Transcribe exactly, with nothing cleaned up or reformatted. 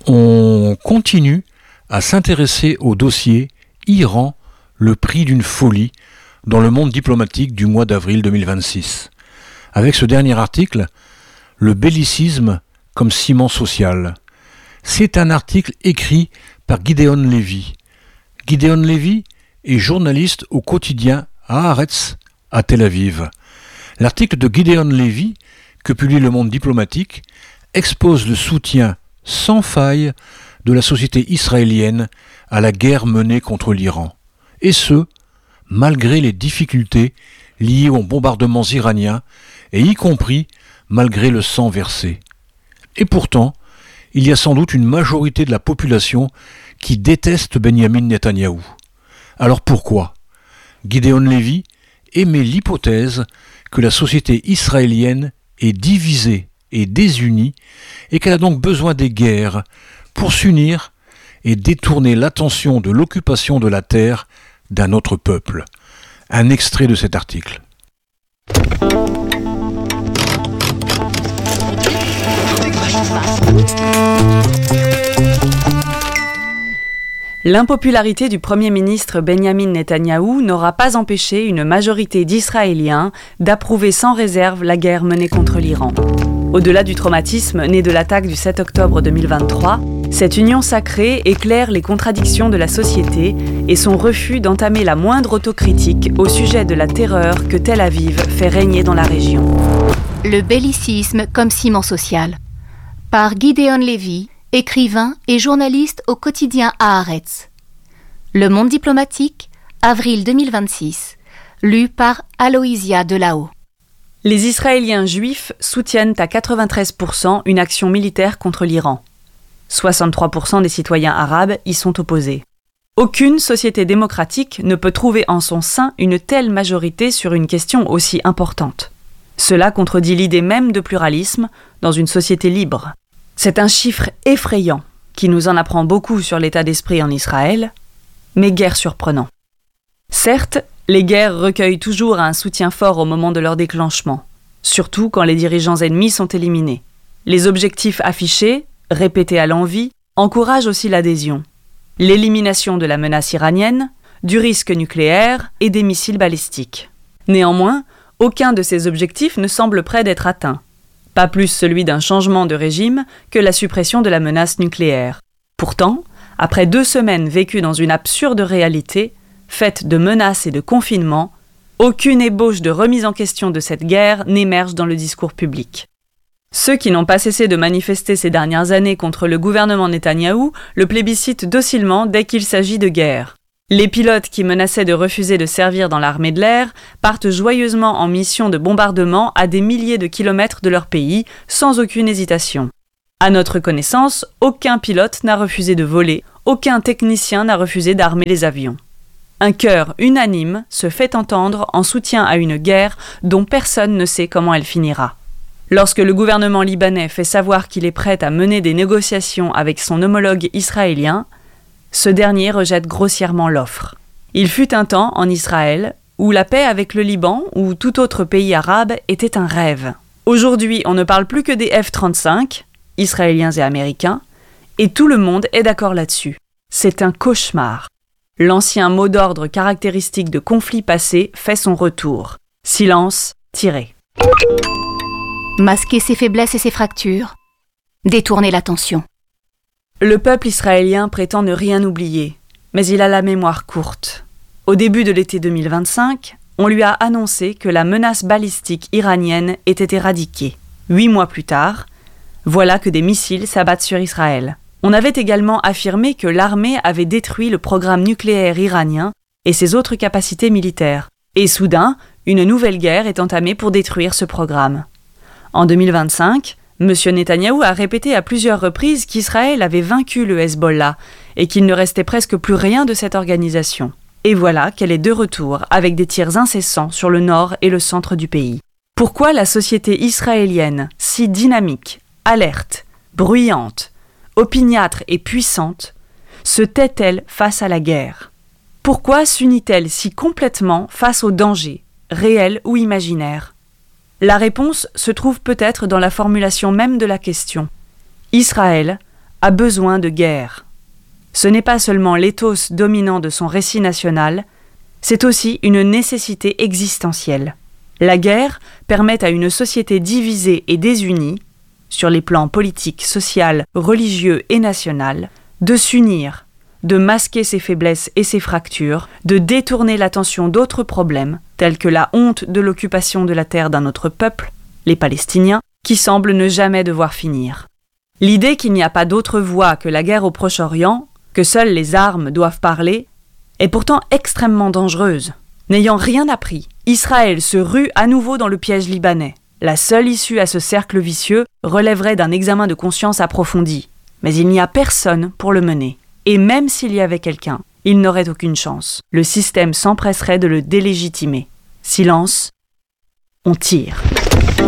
On continue à s'intéresser au dossier Iran, le prix d'une folie, dans le monde diplomatique du mois d'avril deux mille vingt-six. Avec ce dernier article, le bellicisme comme ciment social. C'est un article écrit par Gideon Levy. Gideon Levy est journaliste au quotidien Haaretz à Tel Aviv. L'article de Gideon Levy, que publie Le Monde diplomatique, expose le soutien sans faille de la société israélienne à la guerre menée contre l'Iran. Et ce, malgré les difficultés liées aux bombardements iraniens et y compris malgré le sang versé. Et pourtant, il y a sans doute une majorité de la population qui déteste Benyamin Netanyahou. Alors pourquoi ? Gideon Levy émet l'hypothèse que la société israélienne est divisée et désunie et qu'elle a donc besoin des guerres pour s'unir et détourner l'attention de l'occupation de la terre d'un autre peuple. Un extrait de cet article. L'impopularité du Premier ministre Benyamin Netanyahou n'aura pas empêché une majorité d'Israéliens d'approuver sans réserve la guerre menée contre l'Iran. Au-delà du traumatisme né de l'attaque du sept octobre deux mille vingt-trois, cette union sacrée éclaire les contradictions de la société et son refus d'entamer la moindre autocritique au sujet de la terreur que Tel Aviv fait régner dans la région. Le bellicisme comme ciment social. Par Gideon Levy, écrivain et journaliste au quotidien Haaretz. Le Monde diplomatique, avril deux mille vingt-six, lu par Aloysia Delahaut. Les Israéliens juifs soutiennent à quatre-vingt-treize pour cent une action militaire contre l'Iran. soixante-trois pour cent des citoyens arabes y sont opposés. Aucune société démocratique ne peut trouver en son sein une telle majorité sur une question aussi importante. Cela contredit l'idée même de pluralisme dans une société libre. C'est un chiffre effrayant qui nous en apprend beaucoup sur l'état d'esprit en Israël, mais guère surprenant. Certes, les guerres recueillent toujours un soutien fort au moment de leur déclenchement, surtout quand les dirigeants ennemis sont éliminés. Les objectifs affichés, répétés à l'envi, encouragent aussi l'adhésion. L'élimination de la menace iranienne, du risque nucléaire et des missiles balistiques. Néanmoins, aucun de ces objectifs ne semble près d'être atteint. Pas plus celui d'un changement de régime que la suppression de la menace nucléaire. Pourtant, après deux semaines vécues dans une absurde réalité, faite de menaces et de confinement, aucune ébauche de remise en question de cette guerre n'émerge dans le discours public. Ceux qui n'ont pas cessé de manifester ces dernières années contre le gouvernement Netanyahou le plébiscitent docilement dès qu'il s'agit de guerre. Les pilotes qui menaçaient de refuser de servir dans l'armée de l'air partent joyeusement en mission de bombardement à des milliers de kilomètres de leur pays, sans aucune hésitation. À notre connaissance, aucun pilote n'a refusé de voler, aucun technicien n'a refusé d'armer les avions. Un chœur unanime se fait entendre en soutien à une guerre dont personne ne sait comment elle finira. Lorsque le gouvernement libanais fait savoir qu'il est prêt à mener des négociations avec son homologue israélien, ce dernier rejette grossièrement l'offre. Il fut un temps en Israël où la paix avec le Liban ou tout autre pays arabe était un rêve. Aujourd'hui, on ne parle plus que des F trente-cinq, israéliens et américains, et tout le monde est d'accord là-dessus. C'est un cauchemar. L'ancien mot d'ordre caractéristique de conflits passés fait son retour. Silence, tiré. Masquer ses faiblesses et ses fractures. Détourner l'attention. Le peuple israélien prétend ne rien oublier, mais il a la mémoire courte. Au début de l'été deux mille vingt-cinq, on lui a annoncé que la menace balistique iranienne était éradiquée. Huit mois plus tard, voilà que des missiles s'abattent sur Israël. On avait également affirmé que l'armée avait détruit le programme nucléaire iranien et ses autres capacités militaires. Et soudain, une nouvelle guerre est entamée pour détruire ce programme. En deux mille vingt-cinq, M. Netanyahou a répété à plusieurs reprises qu'Israël avait vaincu le Hezbollah et qu'il ne restait presque plus rien de cette organisation. Et voilà qu'elle est de retour avec des tirs incessants sur le nord et le centre du pays. Pourquoi la société israélienne, si dynamique, alerte, bruyante, opiniâtre et puissante, se tait-elle face à la guerre ? Pourquoi s'unit-elle si complètement face au danger, réel ou imaginaire ? La réponse se trouve peut-être dans la formulation même de la question. Israël a besoin de guerre. Ce n'est pas seulement l'éthos dominant de son récit national, c'est aussi une nécessité existentielle. La guerre permet à une société divisée et désunie, sur les plans politique, social, religieux et national, de s'unir, de masquer ses faiblesses et ses fractures, de détourner l'attention d'autres problèmes, tels que la honte de l'occupation de la terre d'un autre peuple, les Palestiniens, qui semblent ne jamais devoir finir. L'idée qu'il n'y a pas d'autre voie que la guerre au Proche-Orient, que seules les armes doivent parler, est pourtant extrêmement dangereuse. N'ayant rien appris, Israël se rue à nouveau dans le piège libanais. La seule issue à ce cercle vicieux relèverait d'un examen de conscience approfondi. Mais il n'y a personne pour le mener. Et même s'il y avait quelqu'un, il n'aurait aucune chance. Le système s'empresserait de le délégitimer. Silence, on tire.